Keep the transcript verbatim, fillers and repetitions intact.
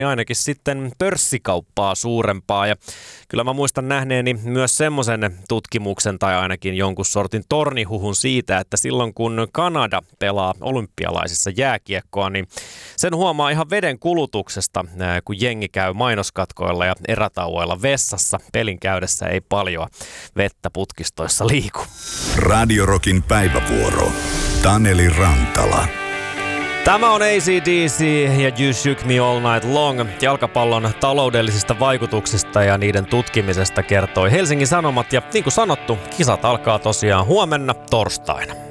ainakin sitten pörssikauppaa suurempaa. Ja kyllä mä muistan nähneeni myös semmoisen tutkimuksen tai ainakin jonkun sortin tornihuhun siitä, että silloin kun Kanada pelaa olympialaisissa jääkiekkoa, niin sen huomaa ihan veden kulutuksesta, kun jengi käy mainoskatkoilla ja erätauoilla vessassa. Pelin käydessä ei paljon vettä putkistoissa liiku. Radio Rockin päivävuoro. Taneli Rantala. Tämä on A C D C ja You Shook Me All Night Long. Jalkapallon taloudellisista vaikutuksista ja niiden tutkimisesta kertoi Helsingin Sanomat. Ja niin kuin sanottu, kisat alkaa tosiaan huomenna torstaina.